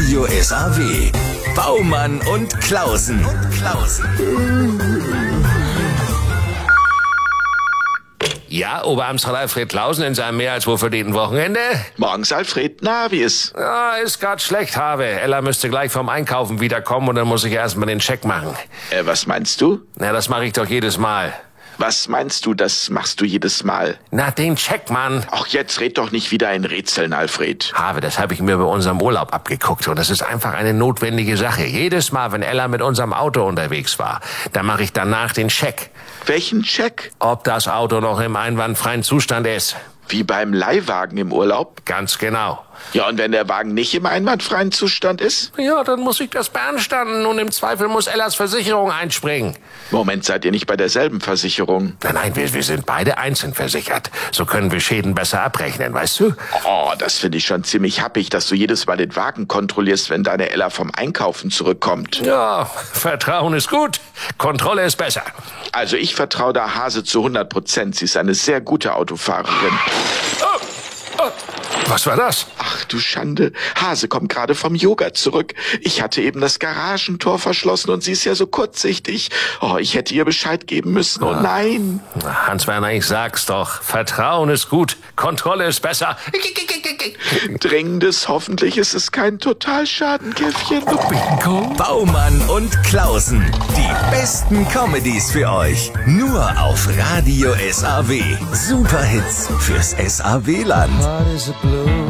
Radio SAW. Baumann und Klausen. Ja, Oberamtsrat Alfred Klausen in seinem mehr als wohlverdienten Wochenende? Morgens, Alfred. Na, wie ist? Ja, ist grad schlecht, Habe. Ella müsste gleich vom Einkaufen wiederkommen und dann muss ich erstmal den Check machen. Was meinst du? Na, das mache ich doch jedes Mal. Was meinst du, das machst du jedes Mal? Na, den Check, Mann. Ach, jetzt red doch nicht wieder in Rätseln, Alfred. Habe, das habe ich mir bei unserem Urlaub abgeguckt und das ist einfach eine notwendige Sache. Jedes Mal, wenn Ella mit unserem Auto unterwegs war, dann mache ich danach den Check. Welchen Check? Ob das Auto noch im einwandfreien Zustand ist. Wie beim Leihwagen im Urlaub? Ganz genau. Ja, und wenn der Wagen nicht im einwandfreien Zustand ist? Ja, dann muss ich das beanstanden und im Zweifel muss Ellas Versicherung einspringen. Moment, seid ihr nicht bei derselben Versicherung? Nein, wir sind beide einzeln versichert. So können wir Schäden besser abrechnen, weißt du? Oh, das finde ich schon ziemlich happig, dass du jedes Mal den Wagen kontrollierst, wenn deine Ella vom Einkaufen zurückkommt. Ja, Vertrauen ist gut, Kontrolle ist besser. Also ich vertraue der Hase zu 100%. Sie ist eine sehr gute Autofahrerin. Was war das? Ach du Schande. Hase kommt gerade vom Yoga zurück. Ich hatte eben das Garagentor verschlossen und sie ist ja so kurzsichtig. Oh, ich hätte ihr Bescheid geben müssen. Oh nein. Hans-Werner, ich sag's doch. Vertrauen ist gut, Kontrolle ist besser. Dringendes, hoffentlich ist es kein Totalschadenkäffchen. Baumann und Klausen. Die besten Comedies für euch. Nur auf Radio SAW. Superhits fürs SAW-Land.